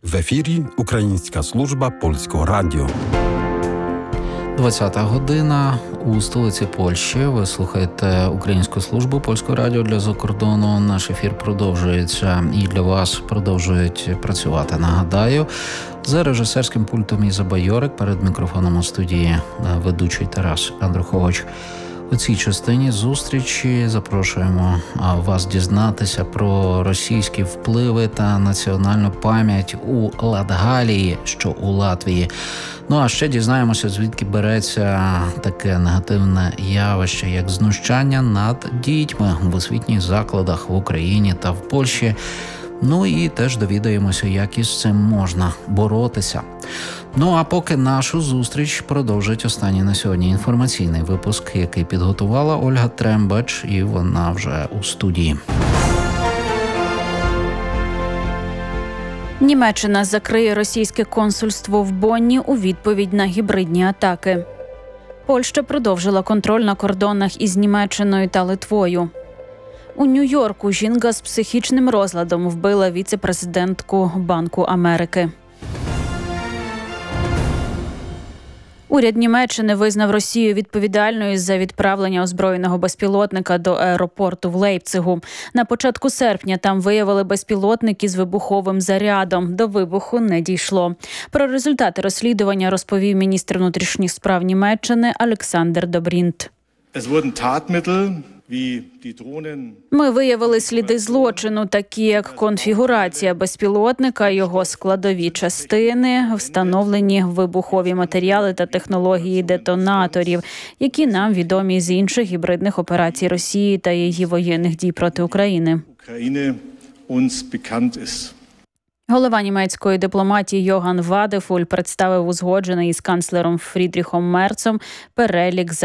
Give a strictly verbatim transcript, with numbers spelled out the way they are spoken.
В ефірі Українська служба Польського радіо. двадцята година у столиці Польщі. Ви слухаєте Українську службу Польського радіо для закордону. Наш ефір продовжується і для вас продовжують працювати. Нагадаю, за режисерським пультом Іза Байорик, перед мікрофоном у студії ведучий Тарас Андрухович. У цій частині зустрічі запрошуємо вас дізнатися про російські впливи та національну пам'ять у Латгалії, що у Латвії. Ну а ще дізнаємося, звідки береться таке негативне явище, як знущання над дітьми в освітніх закладах в Україні та в Польщі. Ну і теж довідаємося, як із цим можна боротися. Ну а поки нашу зустріч продовжить останній на сьогодні інформаційний випуск, який підготувала Ольга Трембач, і вона вже у студії. Німеччина закриє російське консульство в Бонні у відповідь на гібридні атаки. Польща продовжила контроль на кордонах із Німеччиною та Литвою. У Нью-Йорку жінка з психічним розладом вбила віце-президентку Банку Америки. Уряд Німеччини визнав Росію відповідальною за відправлення озброєного безпілотника до аеропорту в Лейпцигу. На початку серпня там виявили безпілотник із вибуховим зарядом. До вибуху не дійшло. Про результати розслідування розповів міністр внутрішніх справ Німеччини Олександр Добрінт. Ми виявили сліди злочину, такі як конфігурація безпілотника, його складові частини, встановлені вибухові матеріали та технології детонаторів, які нам відомі з інших гібридних операцій Росії та її воєнних дій проти України. Голова німецької дипломатії Йоган Вадефуль представив узгоджений із канцлером Фрідріхом Мерцом перелік